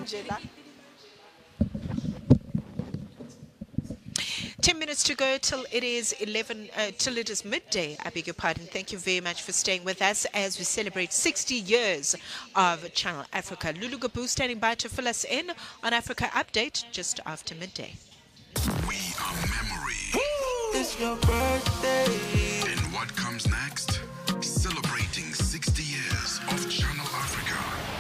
10 minutes to go till it is till it is midday. I beg your pardon. Thank you very much for staying with us as we celebrate 60 years of Channel Africa. Lulu Gabu standing by to fill us in on Africa Update just after midday. We are memory. It's your birthday. And what comes next? Celebrating 60 years of Channel Africa.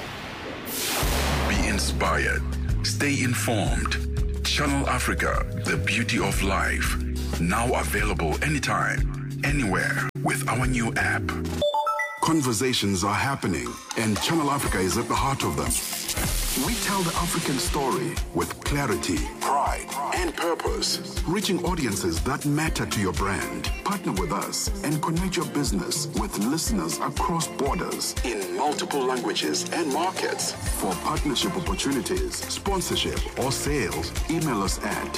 Be inspired. Stay informed. Channel Africa, the beauty of life. Now available anytime, anywhere with our new app. Conversations are happening, and Channel Africa is at the heart of them. We tell the African story with clarity, pride, and purpose, reaching audiences that matter to your brand. Partner with us and connect your business with listeners across borders in multiple languages and markets. For partnership opportunities, sponsorship, or sales, email us at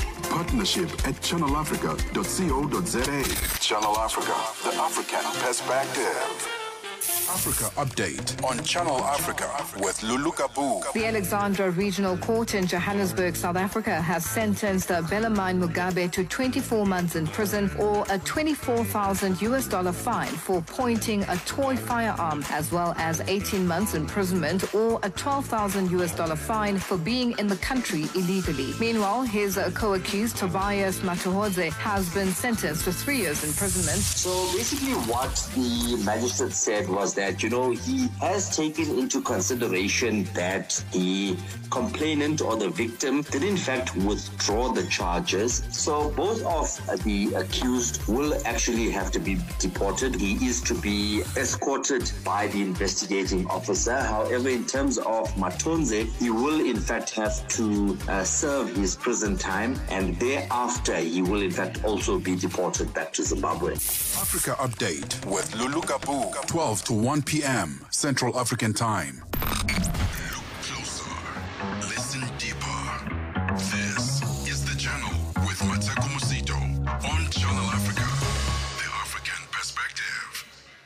partnership@channelafrica.co.za. Channel Africa, the African perspective. Africa Update on Channel Africa with Lulu Gabu. The Alexandra Regional Court in Johannesburg, South Africa, has sentenced Bellarmine Mugabe to 24 months in prison or a $24,000 fine for pointing a toy firearm, as well as 18 months imprisonment or a $12,000 fine for being in the country illegally. Meanwhile, his co-accused Tobias Matuhodze has been sentenced to 3 years imprisonment. So basically what the magistrate said was that, he has taken into consideration that the complainant or the victim did in fact withdraw the charges. So both of the accused will actually have to be deported. He is to be escorted by the investigating officer. However, in terms of Matonze, he will in fact have to serve his prison time, and thereafter he will in fact also be deported back to Zimbabwe. Africa Update with Lulu Gabu, 12 to 1 p.m. Central African Time. Look closer. Listen deeper. This is The Channel with Mateko Musito on Channel Africa, the African perspective.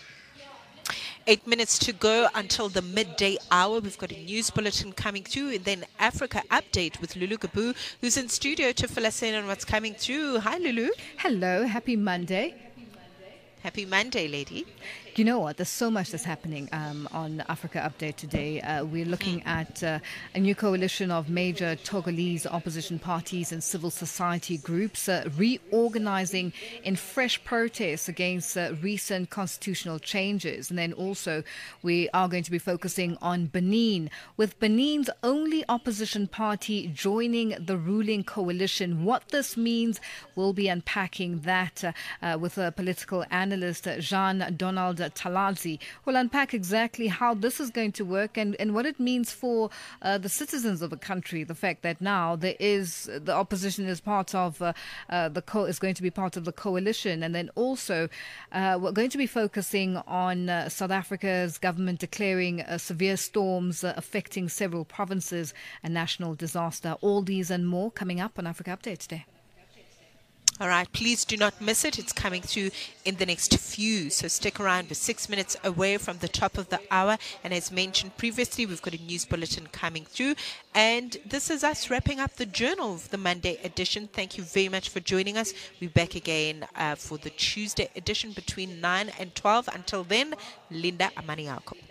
8 minutes to go until the midday hour. We've got a news bulletin coming through, and then Africa Update with Lulu Gabu, who's in studio to fill us in on what's coming through. Hi, Lulu. Hello, happy Monday. Happy Monday, lady. You know what? There's so much that's happening on Africa Update today. We're looking at a new coalition of major Togolese opposition parties and civil society groups reorganizing in fresh protests against recent constitutional changes. And then also we are going to be focusing on Benin, with Benin's only opposition party joining the ruling coalition. What this means, we'll be unpacking that with a political analyst, Jean-Donald Talazi, will unpack exactly how this is going to work and what it means for the citizens of the country. The fact that now the opposition is part of is going to be part of the coalition, and then also we're going to be focusing on South Africa's government declaring severe storms affecting several provinces a national disaster. All these and more coming up on Africa Update today. All right, please do not miss it. It's coming through in the next few. So stick around. We're 6 minutes away from the top of the hour. And as mentioned previously, we've got a news bulletin coming through. And this is us wrapping up the Journal of the Monday edition. Thank you very much for joining us. We're back again for the Tuesday edition between 9 and 12. Until then, Linda Amaniako.